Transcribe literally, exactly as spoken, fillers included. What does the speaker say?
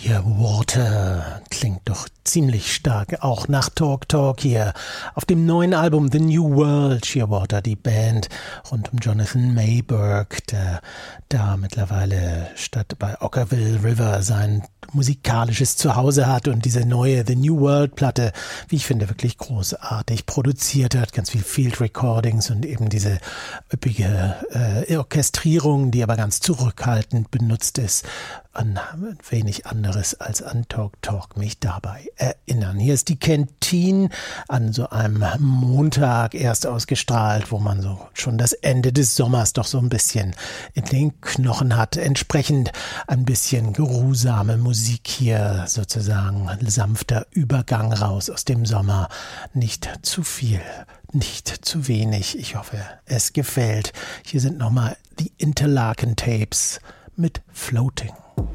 Shearwater klingt doch ziemlich stark, auch nach Talk Talk hier auf dem neuen Album The New World. Shearwater, die Band rund um Jonathan Mayberg, der da mittlerweile statt bei Okkervil River sein musikalisches Zuhause hat und diese neue The New World Platte, wie ich finde, wirklich großartig produziert hat, ganz viel Field Recordings und eben diese üppige äh, Orchestrierung, die aber ganz zurückhaltend benutzt ist. An wenig anderes als an Talk Talk mich dabei erinnern. Hier ist die Canteen an so einem Montag erst ausgestrahlt, wo man so schon das Ende des Sommers doch so ein bisschen in den Knochen hat. Entsprechend ein bisschen geruhsame Musik hier, sozusagen ein sanfter Übergang raus aus dem Sommer. Nicht zu viel, nicht zu wenig. Ich hoffe, es gefällt. Hier sind nochmal die Interlaken Tapes mit Floating.